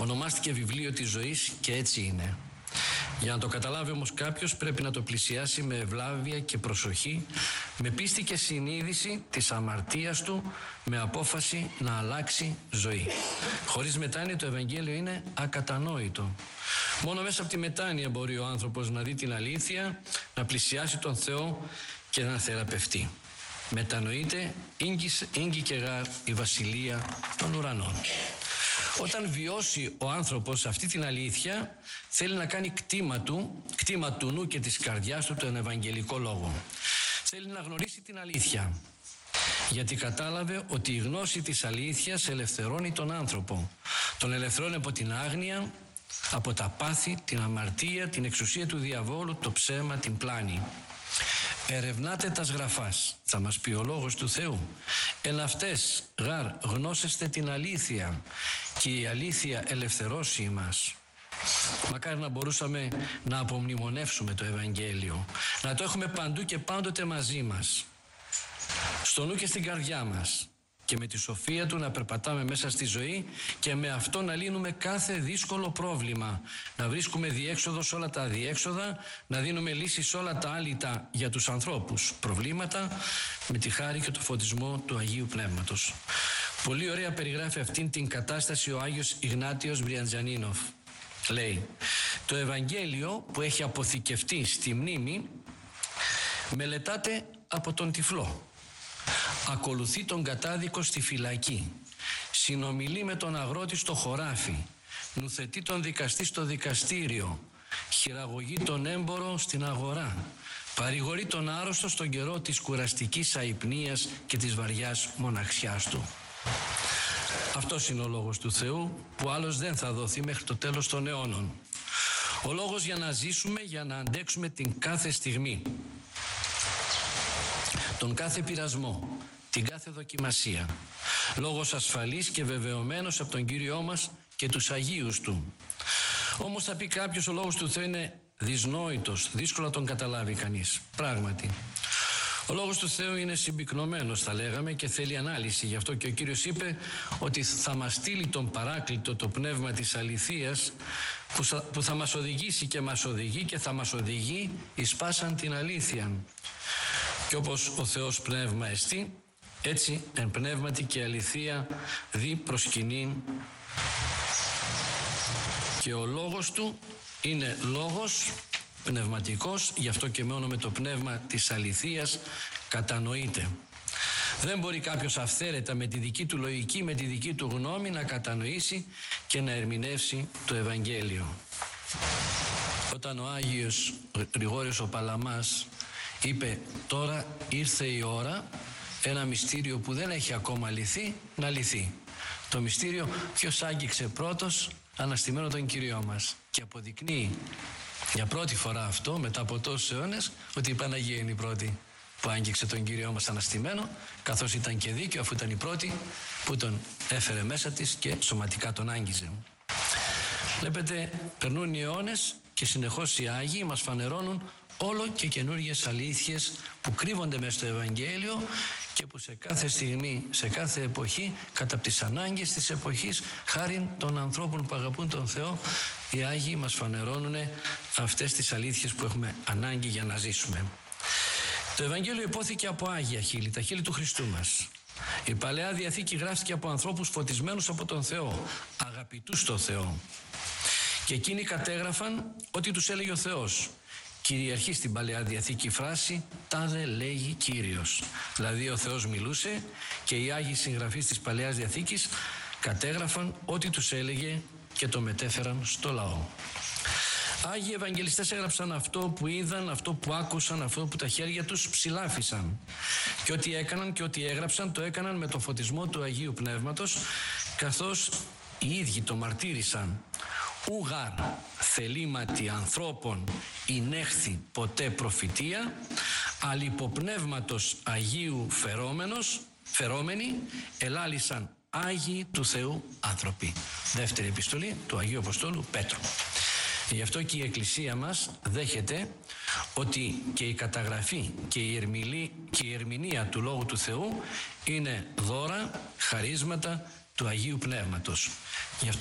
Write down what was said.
Ονομάστηκε βιβλίο της ζωής και έτσι είναι. Για να το καταλάβει όμως κάποιος πρέπει να το πλησιάσει με ευλάβεια και προσοχή, με πίστη και συνείδηση της αμαρτίας του, με απόφαση να αλλάξει ζωή. Χωρίς μετάνοια το Ευαγγέλιο είναι ακατανόητο. Μόνο μέσα από τη μετάνοια μπορεί ο άνθρωπος να δει την αλήθεια, να πλησιάσει τον Θεό και να θεραπευτεί. Μετανοείται, ήγγικε γάρ η βασιλεία των ουρανών. Όταν βιώσει ο άνθρωπος αυτή την αλήθεια, θέλει να κάνει κτήμα του νου και της καρδιάς του τον Ευαγγελικό Λόγο. Θέλει να γνωρίσει την αλήθεια, γιατί κατάλαβε ότι η γνώση της αλήθειας ελευθερώνει τον άνθρωπο. Τον ελευθερώνει από την άγνοια, από τα πάθη, την αμαρτία, την εξουσία του διαβόλου, το ψέμα, την πλάνη. Ερευνάτε τας γραφάς, θα μας πει ο Λόγος του Θεού. Εν αυτές γάρ γνώσεστε την αλήθεια και η αλήθεια ελευθερώσει μας. Μακάρι να μπορούσαμε να απομνημονεύσουμε το Ευαγγέλιο, να το έχουμε παντού και πάντοτε μαζί μας, στο νου και στην καρδιά μας, και με τη σοφία του να περπατάμε μέσα στη ζωή και με αυτό να λύνουμε κάθε δύσκολο πρόβλημα, να βρίσκουμε διέξοδο σε όλα τα αδιέξοδα, να δίνουμε λύσεις σε όλα τα άλυτα για τους ανθρώπους προβλήματα, με τη χάρη και το φωτισμό του Αγίου Πνεύματος. Πολύ ωραία περιγράφει αυτήν την κατάσταση ο Άγιος Ιγνάτιος Μπριαντζανίνοφ. Λέει, το Ευαγγέλιο που έχει αποθηκευτεί στη μνήμη μελετάται από τον τυφλό. Ακολουθεί τον κατάδικο στη φυλακή, συνομιλεί με τον αγρότη στο χωράφι, νουθετεί τον δικαστή στο δικαστήριο, χειραγωγεί τον έμπορο στην αγορά, παρηγορεί τον άρρωστο στον καιρό της κουραστικής αϊπνίας και της βαριάς μοναξιάς του. Αυτός είναι ο Λόγος του Θεού που άλλος δεν θα δοθεί μέχρι το τέλος των αιώνων. Ο λόγος για να ζήσουμε, για να αντέξουμε την κάθε στιγμή, τον κάθε πειρασμό, την κάθε δοκιμασία. Λόγος ασφαλής και βεβαιωμένος από τον Κύριό μας και τους Αγίους Του. Όμως θα πει κάποιος, ο Λόγος του Θεού είναι δυσνόητος, δύσκολα τον καταλάβει κανείς. Πράγματι. Ο Λόγος του Θεού είναι συμπυκνωμένος, θα λέγαμε, και θέλει ανάλυση. Γι' αυτό και ο Κύριος είπε ότι θα μας στείλει τον Παράκλητο, το Πνεύμα της Αληθείας, που θα μας οδηγήσει και μας οδηγεί και θα μας οδηγεί εις πάσαν την αλήθεια. Και όπως ο Θεός πνεύμα εστί, έτσι εν πνεύματι και αληθεία δι προσκυνήν. Και ο λόγος του είναι λόγος πνευματικός, γι' αυτό και μόνο με το πνεύμα της αληθείας κατανοείται. Δεν μπορεί κάποιος αυθαίρετα με τη δική του λογική, με τη δική του γνώμη να κατανοήσει και να ερμηνεύσει το Ευαγγέλιο. Όταν ο Άγιος Γρηγόριος ο Παλαμάς είπε τώρα ήρθε η ώρα ένα μυστήριο που δεν έχει ακόμα λυθεί να λυθεί. Το μυστήριο ποιος άγγιξε πρώτος αναστημένο τον Κύριό μας, και αποδεικνύει για πρώτη φορά αυτό μετά από τόσους αιώνες ότι η Παναγία είναι η πρώτη που άγγιξε τον Κύριό μας αναστημένο, καθώς ήταν και δίκαιο αφού ήταν η πρώτη που τον έφερε μέσα της και σωματικά τον άγγιζε. Βλέπετε, περνούν οι αιώνες και συνεχώς οι Άγιοι μας φανερώνουν όλο και καινούργιες αλήθειες που κρύβονται μέσα στο Ευαγγέλιο και που σε κάθε στιγμή, σε κάθε εποχή, κατά τις ανάγκες της εποχής, χάριν των ανθρώπων που αγαπούν τον Θεό, οι Άγιοι μας φανερώνουν αυτές τις αλήθειες που έχουμε ανάγκη για να ζήσουμε. Το Ευαγγέλιο υπόθηκε από Άγια χείλη, τα χείλη του Χριστού μας. Η Παλαιά Διαθήκη γράφτηκε από ανθρώπους φωτισμένους από τον Θεό, αγαπητούς στο Θεό. Και εκείνοι κατέγραφαν ό,τι τους έλεγε ο Θεός. Κυριαρχεί στην Παλαιά Διαθήκη φράση «Τάδε λέγει Κύριος». Δηλαδή ο Θεός μιλούσε και οι Άγιοι συγγραφείς της Παλαιάς Διαθήκης κατέγραφαν ό,τι τους έλεγε και το μετέφεραν στο λαό. Άγιοι Ευαγγελιστές έγραψαν αυτό που είδαν, αυτό που άκουσαν, αυτό που τα χέρια τους ψηλάφισαν. Και ό,τι έκαναν και ό,τι έγραψαν το έκαναν με το φωτισμό του Αγίου Πνεύματος, καθώς οι ίδιοι το μαρτύρησαν. Ουγάρ θελήματι ανθρώπων ηνέχθη ποτέ προφητεία, αλυποπνεύματος Αγίου φερόμενοι ελάλησαν Άγιοι του Θεού άνθρωποι. Δεύτερη επιστολή του Αγίου Αποστόλου Πέτρου. Γι' αυτό και η Εκκλησία μας δέχεται ότι και η καταγραφή και η ερμηνεία του Λόγου του Θεού είναι δώρα, χαρίσματα του Αγίου Πνεύματος. Γι' αυτό